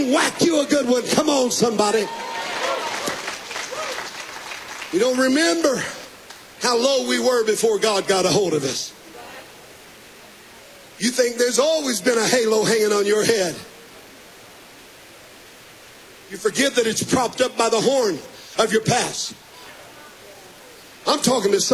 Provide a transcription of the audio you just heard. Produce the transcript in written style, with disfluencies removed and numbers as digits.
Whack you a good one. Come on, somebody. You don't remember how low we were before God got a hold of us. You think there's always been a halo hanging on your head. You forget that it's propped up by the horn of your past. I'm talking to